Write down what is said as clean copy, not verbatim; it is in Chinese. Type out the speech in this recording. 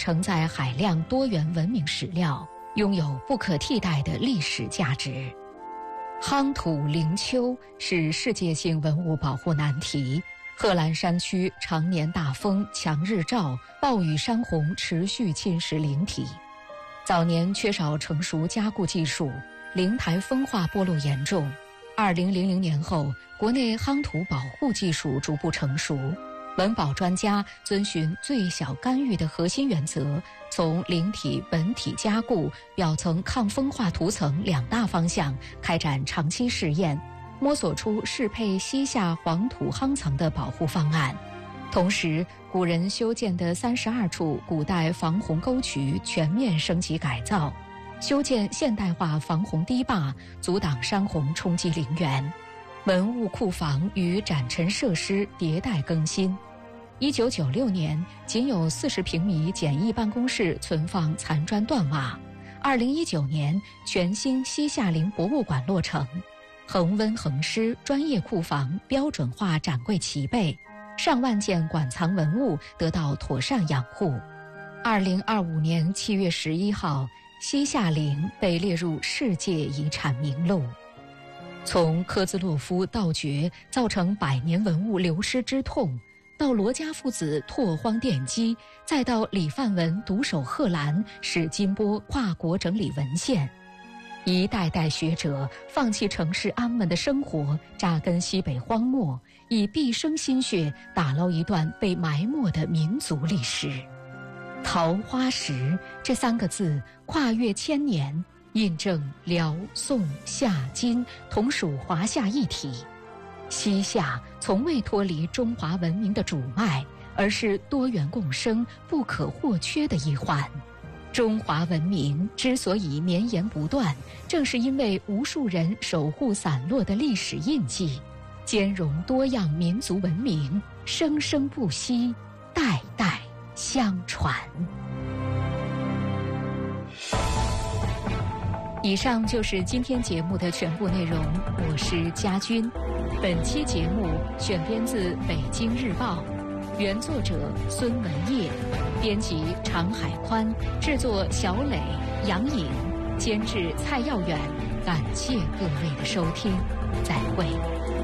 承载海量多元文明史料，拥有不可替代的历史价值。夯土陵丘是世界性文物保护难题。贺兰山区常年大风、强日照、暴雨山洪持续侵蚀灵体，早年缺少成熟加固技术，灵台风化剥落严重。2000年后，国内夯土保护技术逐步成熟，文保专家遵循最小干预的核心原则，从灵体本体加固、表层抗风化涂层2大方向开展长期试验，摸索出适配西夏黄土夯层的保护方案。同时，古人修建的32处古代防洪沟渠全面升级改造，修建现代化防洪堤坝，阻挡山洪冲击陵园。文物库房与展陈设施迭代更新。1996年，仅有40平米简易办公室存放残砖断瓦。2019年，全新西夏陵博物馆落成，恒温恒湿专业库房标准化展柜齐备，上万件馆藏文物得到妥善养护。2025年7月11号，西夏陵被列入世界遗产名录。从科兹洛夫盗掘造成100年文物流失之痛，到罗家父子拓荒奠基，再到李范文独守贺兰，史金波跨国整理文献，一代代学者放弃城市安稳的生活，扎根西北荒漠，以毕生心血打捞一段被埋没的民族历史。桃花石这3个字跨越千年，印证辽、宋、夏、金同属华夏一体。西夏从未脱离中华文明的主脉，而是多元共生不可或缺的一环。中华文明之所以绵延不断，正是因为无数人守护散落的历史印记，兼容多样民族文明，生生不息，代代相传。以上就是今天节目的全部内容，我是佳君。本期节目选编自《北京日报》，原作者孙文业，编辑常海宽，制作小磊、杨颖，监制蔡耀远。感谢各位的收听，再会。